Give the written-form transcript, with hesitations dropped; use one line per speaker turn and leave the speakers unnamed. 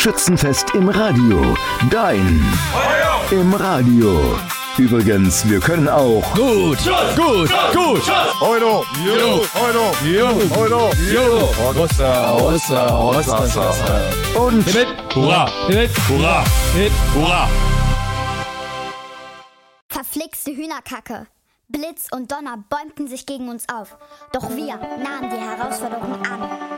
Schützenfest im Radio. Dein im Radio. Übrigens, wir können auch
Gut.
Euro.
und
Hurra.
Verflixte Hühnerkacke. Blitz und Donner bäumten sich gegen uns auf. Doch wir nahmen die Herausforderung an.